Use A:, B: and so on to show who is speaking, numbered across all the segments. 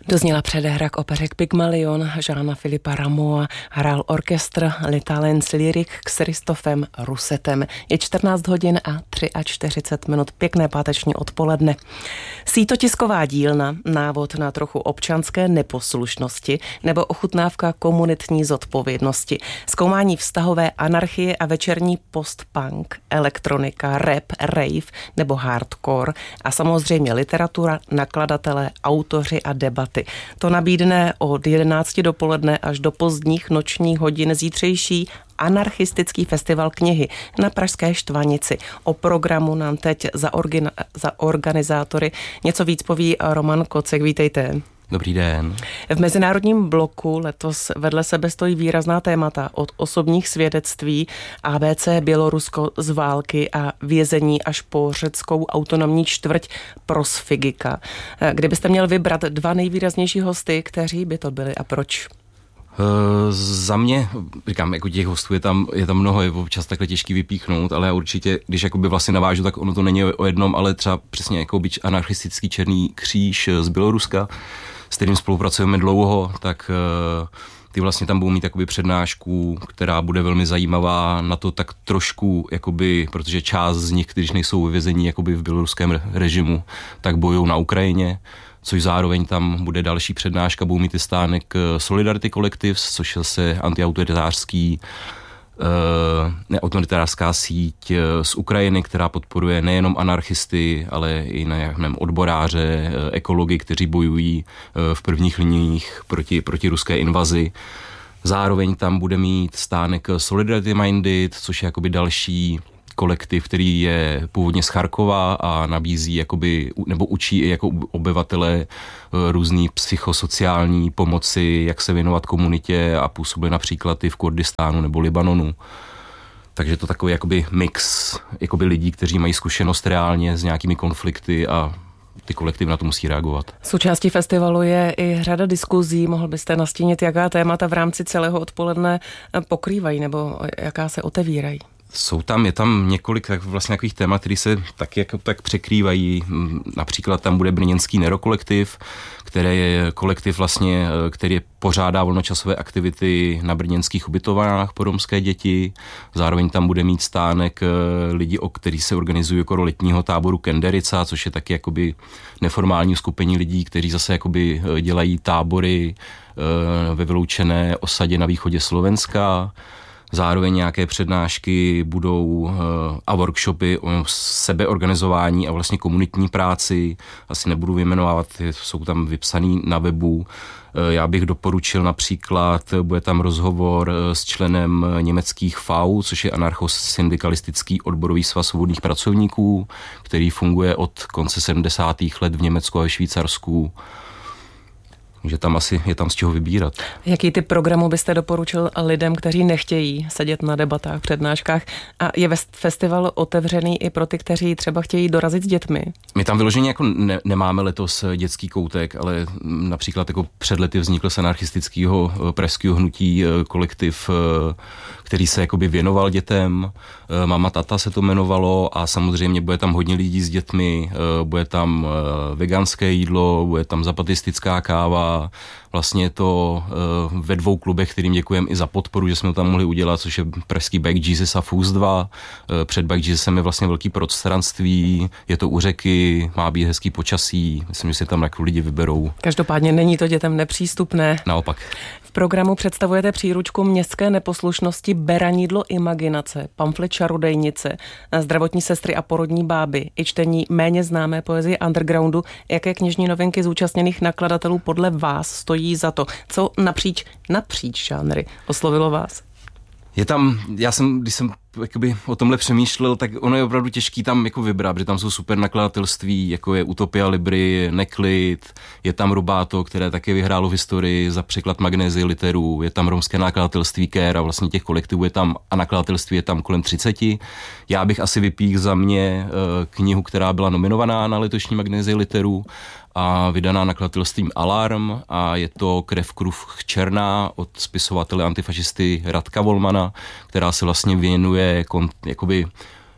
A: Dozněla předehra k opeře Pygmalion Jeana Philippa Rameaua, hrál orchestr L'Italiens Lyric s Christophem Roussetem. Je 14 hodin a 43 minut, pěkné páteční odpoledne. Sítotisková dílna, návod na trochu občanské neposlušnosti nebo ochutnávka komunitní zodpovědnosti, zkoumání vztahové anarchie a večerní post-punk, elektronika, rap, rave nebo hardcore a samozřejmě literatura, nakladatelé, autoři a debaty. To nabídne od 11 dopoledne až do pozdních nočních hodin zítřejší anarchistický festival knihy na pražské Štvanici. O programu nám teď za organizátory něco víc poví Roman Kocek. Vítejte.
B: Dobrý den.
A: V mezinárodním bloku letos vedle sebe stojí výrazná témata od osobních svědectví ABC Bělorusko z války a vězení až po řeckou autonomní čtvrť Prosfigika. Kdybyste měl vybrat dva nejvýraznější hosty, kteří by to byli a proč?
B: Za mě, říkám, jako těch hostů je tam mnoho, je občas takhle těžký vypíchnout, ale určitě, když jakoby vlastně navážu, tak ono to není o jednom, ale třeba přesně jako byč anarchistický Černý kříž z Běloruska, s kterým spolupracujeme dlouho, tak ty vlastně tam budou mít jakoby přednášku, která bude velmi zajímavá na to tak trošku, jakoby, protože část z nich, kteří nejsou ve vězení jakoby v běloruském režimu, tak bojují na Ukrajině, což zároveň tam bude další přednáška, budou mít i stánek Solidarity Collectives, což je zase autoritářská síť z Ukrajiny, která podporuje nejenom anarchisty, ale i odboráře, ekology, kteří bojují v prvních liních proti ruské invazi. Zároveň tam bude mít stánek Solidarity Minded, což je jakoby další kolektiv, který je původně z Charkova a nabízí jakoby, nebo učí i jako obyvatele různý psychosociální pomoci, jak se věnovat komunitě a působí například i v Kurdistánu nebo Libanonu. Takže to takový jakoby mix jakoby lidí, kteří mají zkušenost reálně s nějakými konflikty a ty kolektivy na to musí reagovat.
A: Součástí festivalu je i řada diskuzí. Mohl byste nastínit, jaká témata v rámci celého odpoledne pokrývají nebo jaká se otevírají?
B: Je tam několik vlastně takových témat, které se tak překrývají. Například tam bude brněnský Nerokolektiv, který je kolektiv vlastně, který pořádá volnočasové aktivity na brněnských ubytovnách pro romské děti. Zároveň tam bude mít stánek lidí, kteří se organizují jako letního táboru Kenderica, což je taky jakoby neformální skupení lidí, kteří zase jakoby dělají tábory ve vyloučené osadě na východě Slovenska. Zároveň nějaké přednášky budou a workshopy o sebeorganizování a vlastně komunitní práci. Asi nebudu vyjmenovat, jsou tam vypsaný na webu. Já bych doporučil například, bude tam rozhovor s členem německých FAU, což je anarchosyndikalistický odborový svaz svobodných pracovníků, který funguje od konce 70. let v Německu a ve Švýcarsku. Takže tam asi je tam z čeho vybírat.
A: Jaký typ programu byste doporučil lidem, kteří nechtějí sedět na debatách, přednáškách? A je festival otevřený i pro ty, kteří třeba chtějí dorazit s dětmi?
B: My tam vyloženě jako nemáme letos dětský koutek, ale například jako před lety vznikl z anarchistického pražského hnutí kolektiv, který se jakoby věnoval dětem. Mama Tata se to jmenovalo a samozřejmě bude tam hodně lidí s dětmi, bude tam veganské jídlo, bude tam zapatistická káva. Vlastně je to ve dvou klubech, kterým děkujeme i za podporu, že jsme to tam mohli udělat, což je pražský Bike Jesus a Fus 2. Před Bike Jesusem je vlastně velký prostranství, je to u řeky, má být hezký počasí, myslím, že si tam jako lidi vyberou.
A: Každopádně není to dětem nepřístupné.
B: Naopak.
A: V programu představujete příručku Městské neposlušnosti Beranidlo imaginace, pamflet Čarodejnice, zdravotní sestry a porodní báby i čtení méně známé poezie undergroundu. Jaké knižní novinky zúčastněných nakladatelů podle vás stojí za to? Co napříč žánry oslovilo vás?
B: Je tam, když jsem jakoby o tomhle přemýšlel, tak ono je opravdu těžký tam jako vybrat, protože tam jsou super nakladatelství, jako je Utopia Libry, Neklid, je tam Rubato, které také vyhrálo v historii za překlad Magnézy literů, je tam romské nakladatelství Care a vlastně těch kolektivů je tam a nakladatelství je tam kolem 30. Já bych asi vypíchl za mě knihu, která byla nominovaná na letošní Magnézy literů a vydaná nakladatelstvím Alarm a je to Krev kruh černá od spisovatele antifašisty Radka Volmana, která se vlastně věnuje jakoby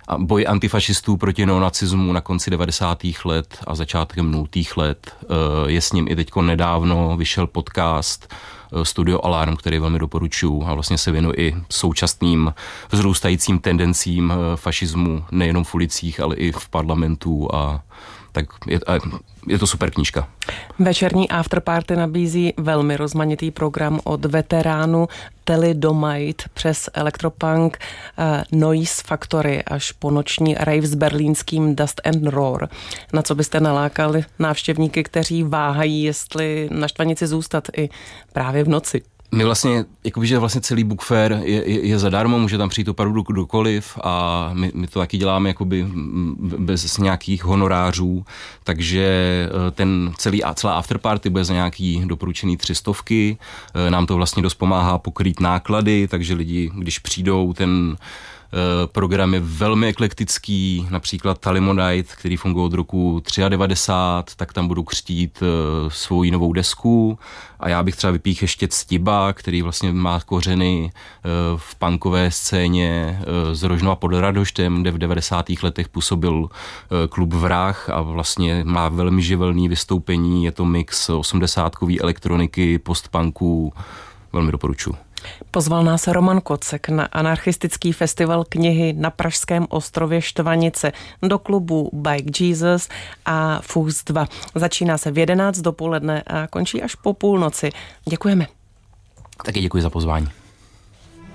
B: boj antifašistů proti neonacismu na konci 90. let a začátkem 0. let. Je s ním i teďko nedávno vyšel podcast Studio Alarm, který velmi doporučuji a vlastně se věnuje i současným vzrůstajícím tendencím fašismu nejenom v ulicích, ale i v parlamentu a tak je to super knížka.
A: Večerní afterparty nabízí velmi rozmanitý program od veteránů Thalidomide přes elektropunk, Noise Factory až po noční rave s berlínským Dust and Roar. Na co byste nalákali návštěvníky, kteří váhají, jestli na Štvanici zůstat i právě v noci?
B: My vlastně, jakoby, že vlastně celý book fair je zadarmo, může tam přijít opravdu kdokoliv a my to taky děláme jakoby bez nějakých honorářů, takže celá afterparty bude za nějaký doporučený 300. Nám to vlastně dost pomáhá pokrýt náklady, takže lidi, když přijdou, ten program je velmi eklektický, například Thalidomide, který funguje od roku 93, tak tam budu křtít svou novou desku a já bych třeba vypích ještě Ctiba, který vlastně má kořeny v punkové scéně z Rožnova pod Radhoštěm, kde v 90. letech působil klub Vrah a vlastně má velmi živelný vystoupení, je to mix 80kový elektroniky, postpunku, velmi doporučuji.
A: Pozval nás Roman Kocek na anarchistický festival knihy na pražském ostrově Štvanice do klubu Bike Jesus a Fuchs 2. Začíná se v 11 dopoledne a končí až po půlnoci. Děkujeme.
B: Taky děkuji za pozvání.